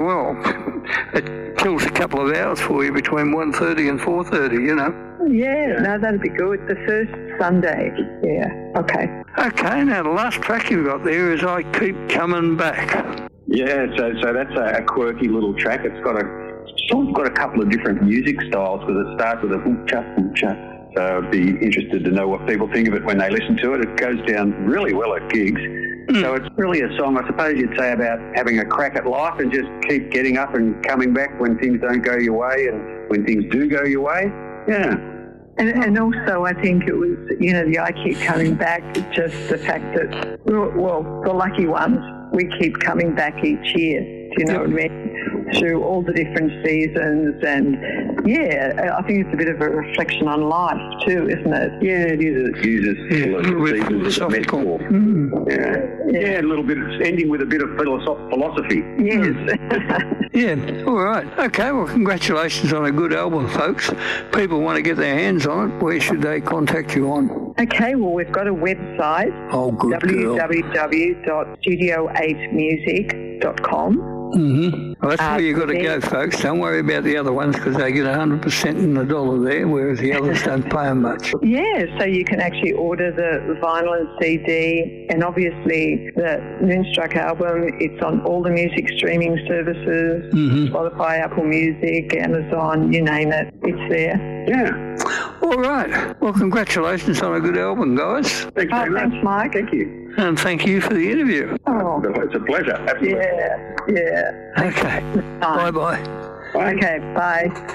Well, it kills a couple of hours for you between 1:30 and 4:30, you know. Yeah, no, that'd be good. The first Sunday. Yeah, okay. Okay, now the last track you've got there is I Keep Coming Back. Yeah, so that's a quirky little track. It's got a couple of different music styles because it starts with a boom-cha. So I'd be interested to know what people think of it when they listen to it. It goes down really well at gigs. So it's really a song, I suppose you'd say, about having a crack at life and just keep getting up and coming back when things don't go your way and when things do go your way. Yeah. And also, I think it was, the I Keep Coming Back, just the fact that, well, the lucky ones, we keep coming back each year. Do you know what I mean? Through all the different seasons. And, yeah, I think it's a bit of a reflection on life too, isn't it? Yeah, it is. It uses seasons as a metaphor. Yeah, a little bit, ending with a bit of philosophy. Yes. Yeah, all right. Okay, well, congratulations on a good album, folks. People want to get their hands on it. Where should they contact you on? Okay, well, we've got a website. Oh, good girl. www.studio8music.com. Mm-hmm. Well, that's where you've got to go, folks. Don't worry about the other ones because they get 100% in the dollar there, whereas the others don't pay them much. Yeah, so you can actually order the vinyl and CD, and obviously the Moonstruck album, it's on all the music streaming services, Spotify, Apple Music, Amazon, you name it, it's there. Yeah. All right. Well, congratulations on a good album, guys. Thanks very much. Thanks, Mike. Thank you. And thank you for the interview. Oh. It's a pleasure. Absolutely. Yeah. Okay. Bye-bye. Bye. Okay, bye.